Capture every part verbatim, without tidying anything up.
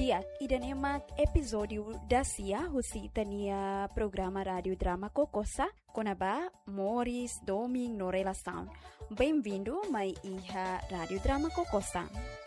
Diak, idan emak episódio da Cia, husi itania programa rádio drama Kokosa, konaba Morris Doming no relação. Bem-vindo, mai iha rádio drama Kokosa.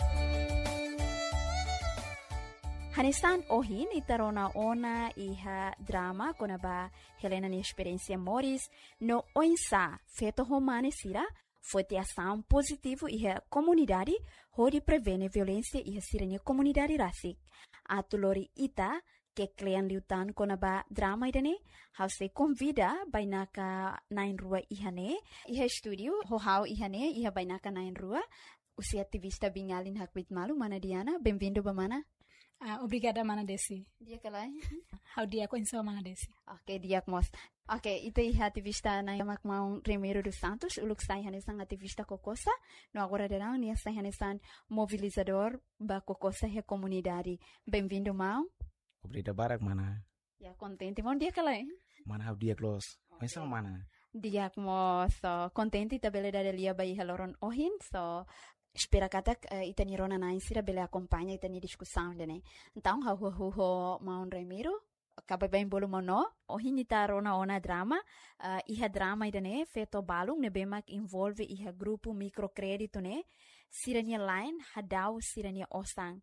Hanesan ohin itarona ona iha drama konaba Helena ni experiência Morris no oinsa feto romane sira foi ação positivo iha comunidade hori prevene violência iha siranya comunidade rasik. Atulori ita que klean liutan konaba drama idane hause convida bainaka nain rua ihane iha studio ho hau ihane iha bainaka nain rua usi ativista bingalin hakwit malu mana Diana bem-vindo bamana. Uh, obrigada, Mana Desi. Dia kalai. How dia ko insa Mana Desi. Okay, dia mos. Okay, ito iha ativista na yamak maung Remiro dos Santos, uluk sai hanesan ativista Kokosa. No agora derang nia sai hanesan mobilizador ba Kokosa he comunidade. Bem-vindo, Mau. Obrigado barak Mana. Ya contente mon dia kalai. Mana how dia close. Okay. Insa Mana. Dia mos so contente tabele da lia bai haloron ohin so espera katak uh, itani rona na insira bele acompanha itani discussão dene. Então ha hu hu ho Maun Remiro acaba bem bolo mono o hinita rona ona drama uh, iha drama idane feto balung ne bemak involve iha grupo microcredito ne sirania line hadau sirania osang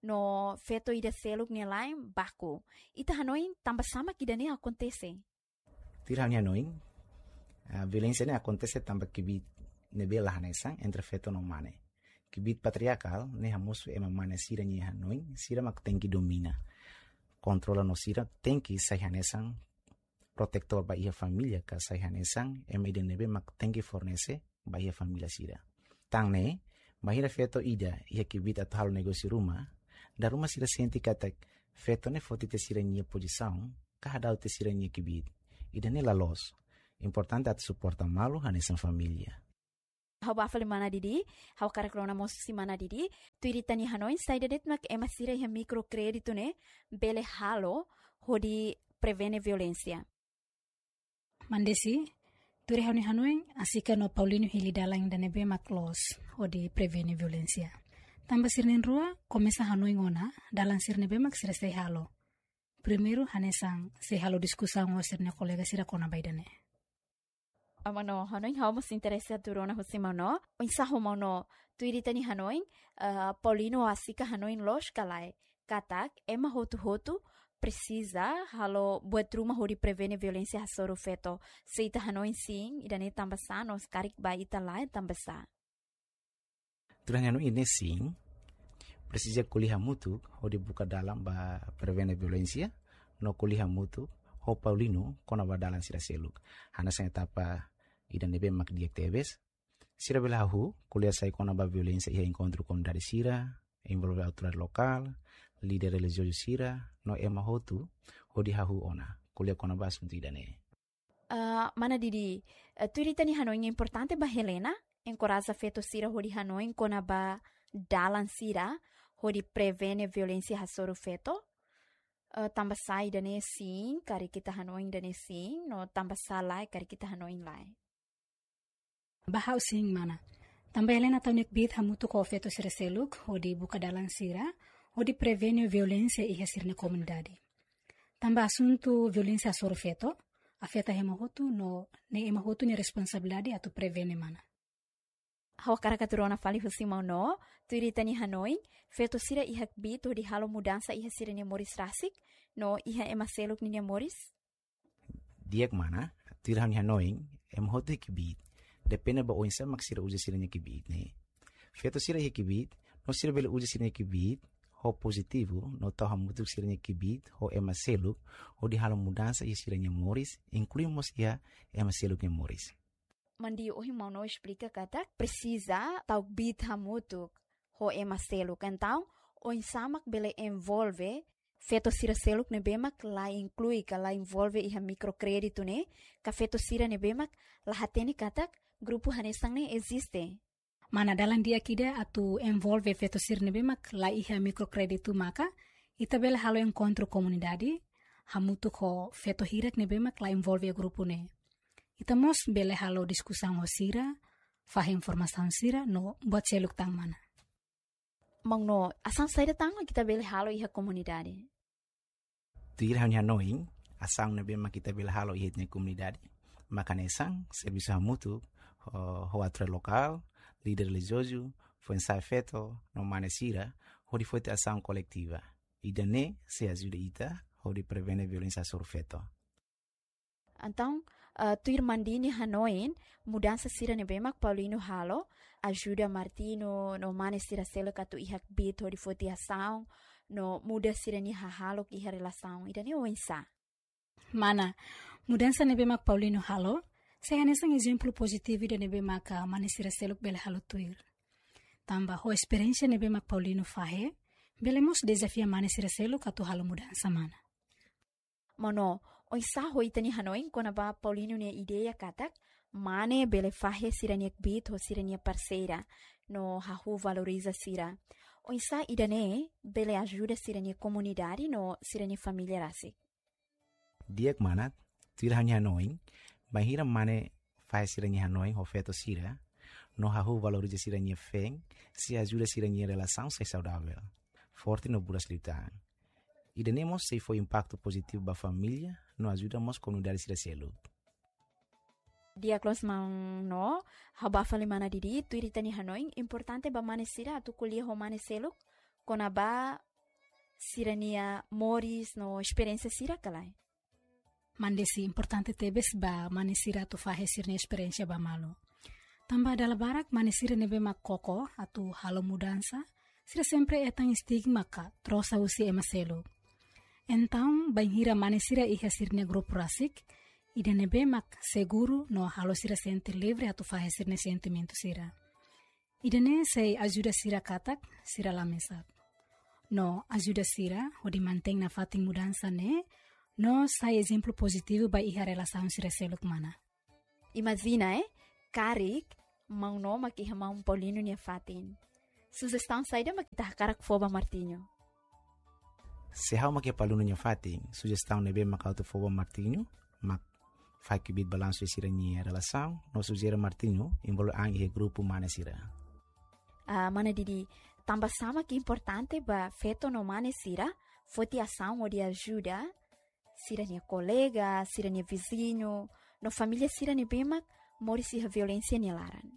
no feto ida seluk ne line baku ita hanoin tamba sama kidane acontece. Tirania noin a violência ne acontece tamba kibit ne bela hanesan entre feto no mane. Kibit patriarcal, ne hamus ema mana sira ni hanoin, sira mak tenki domina. Controla no sira, tenki sayhanesan, protector ba ia familia ka sayhanesan, ema ide nebe mak tenki fornece ba ia familia sira. Tang ne, bahira feto ida, ia kibit at halo negosi rumah, da rumah sira senti katak, feto ne foti te sira nia posição, kahadau te sira nia kibit. Ida ne la los. Importante at suporta malu hanesan familia. Hau bafale mana didi, hau karakrona mosu si mana didi, tu iritani hanoin saida det mak ema sira iha microcredito ne bele halo hodi prevene violência. Mandesi, tu rehani hanoin asika no Paulino Hilidalang dan ebe mak los hodi prevene violência. Tamba sirnen rua komesa hanoin ona dalang sirne be mak sira sei halo. Primeiro hanesang sei halo diskusang o sirne kolega sira kona baidane. Amano hanoin hau mas interesa turona husimano insa homano tu iritani hanoin uh, Paulino asika hanoin los kalai katak ema hotu hotu precisa halo buat rumah hori prevene violência hasoro feto seita hanoin sim idane tambasa nos karik ba ita lai tambasa turanya no ini sim precisa kuliah mutu hori buka dalam ba prevene violência no kuliah mutu ho Paulino kona ba dalam sira seluk hana sa etapa idan nebe mak diactives sira belahu kuliah sai kona ba violência ia encontro com dari sira envolve autoridade local líder religioso sira no ema hotu hodi hahu ona kuliah kona ba assunto idane uh, mana didi uh, tu iritani hanoin importante ba Helena encoraja feto sira hodi hanoin kona ba dalan sira hodi prevene violência hasoro feto uh, tambah sai dane sim kari kita hanoin dane sim no tambah salai kari kita hanoin lai. Bahau sing mana. Tambah Helena taunik bit hamutu ko feto sira seluk hodi buka dalang sira hodi prevene violência iha sirne comunidade. Tambah assunto violência soro feto afeta hemahotu no ne emahotu ni responsabilidade atu prevene mana. Hawa karakaturona fali husimau no tu iritani hanoin feto sira iha bit hodi halo mudança iha sira ni Morris rasik no iha ema seluk ni Morris. Diak mana tu iritani hanoin emahotu kibit depende ba oinsa mak sira uja sira nya kibit ne feto sira nya kibit no sira bele uja sira nya kibit ho positivo no tau hamutu sira nya kibit ho ema seluk ho di halo mudança ia sira nya Morris incluímos ia ema seluk nya Morris. Mandi ohi mau no explica kata precisa tau bit hamutu ho ema seluk então oinsa mak bele envolve feto sira seluk ne bemak la inclui ka la envolve iha microcredito ne ka feto sira ne bemak la hateni katak grupo hanesang ne existe. Mana dalam dia kida atu envolve feto sira ne bemak la iha microcredito maka ita bela halo encontro comunidade hamutu ko feto hirak ne bemak la envolve grupo ne. Ita mos bele halo diskusang ho sira, fah informasan sira no buat seluk tang mana. Mangno, asang saída tanga kita bele halo iha comunidade. Tuir hanya noing, asang nebe ma kita bele halo iha na comunidade. Makanesang, serviço mútuo, o atre local, líder religioso, foi ensaio feito, no manesira, onde foi ação coletiva. E daí se ajuda ita, onde prevene violência sobre feto. Então, uh, tuir mandini hanoin, mudança sira nebemak Paulino halo, ajuda Martino no manesira selo katu ihak bit onde foi ação, no muda sira ni halo iha relação. E daí o ensa. Mana, mudança nebemak Paulino halo, saya nesang exemplo positivo da nebemak manesira selo bele halo tuir. Tamba ho experiência nebemak Paulino fahe, belemos desafia manesira selo katu halo mudança mana. Mono, o isa hoitani hanoin kona ba Paulino nia ideia katak, mane bele fahe sirania bit ho sirania parceira, no hahu valoriza sira. O isa idane bele ajuda sirania comunidade no sirania família rasik. Diak mana, tuir hanya hanoin, bahira mane fahe sirania hanoin ho feto sira, no hahu valoriza sirania feng, se ajuda sirania relação ser saudável, forte no buras lutar. E tenemos se foi impacto positivo para a família, nos ajudamos a comunidade de selo. Dia close mang no, haba fali mana didi, tu iritani hanoin, importante ba manesira tu kuliah ho maneselo, kona ba sirania moris no experiência sira kalai. Mandesi importante tebes ba manesira tu fahe sirne experiência ba malo. Tamba dalam barak manesira nebe mak koko atu halo mudança, sira sempre etang stigma ka trosa usi emaselo. Então, banhira manesira iha sirne grupo rasik, ida nebe mak seguro no halo sira sente livre atu fahe sirne sentimento sira. Ida ne sei ajuda sira katak, sira lamesat. No ajuda sira, odi manteng na fating mudança ne, no sai exemplo positivo ba iha relação sira seluk mana. Imagina, eh? Karik, mang no makiha mang Paulino niya fatin. Sugestão saída makita karak foba Martinho. Se há uma que paluno niya fatin, sugestão nebe makauto foba Martinho, mak fai que bit balanço sira niya relação, no sugere Martinho, envolve ang ihe grupo manesira. Ah, mana didi, tamba sama que importante ba feto no manesira, foti ação ou de ajuda, sira niya colega, sira niya vizinho, no família sira niya bemak, morisi a violência nilaran.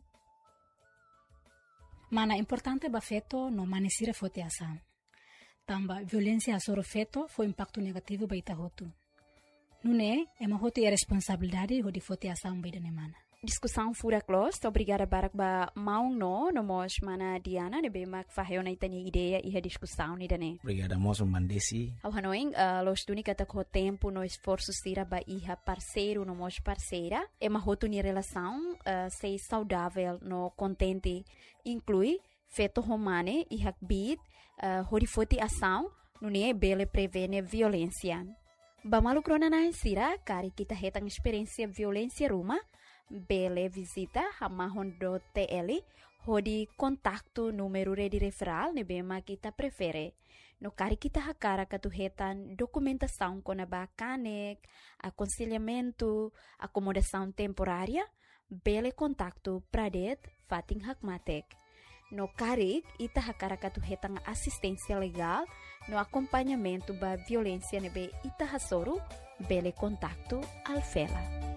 Mana importante ba feto no manesira foti ação. Tamba violência asoro feto foi impacto negativo ba ita hotu. Nune, ema hotu é responsabilidade ho di foti ação ba ida mana. Discussão fura close, obrigada barak ba maung no, no mos mana Diana, ne bemak faheo na itani ideia e a discussão ni dane. Obrigada moço mandesi. Ao hanoing, uh, los duni kata ko tempo no esforço sira ba iha parceiro no mos parceira, ema hotu ni relação uh, sei saudável no contente, inclui feto romane e hakbit, uh, horifoti ação, nune bele prevene violência. Ba malu krona na sira, kari kita hetang experiência violência ruma, bele visita hamahon do T L, hodi kontaktu número de referral ne bema kita prefere. No kari kita hakara katuhetan documentação com a bacanek, aconselhamento, acomodação temporária, bele kontaktu pradet fating hakmatek. No kari ita hakara katuhetan assistência legal, no acompanhamento ba violência nebe ita hasoro, bele kontaktu alfela.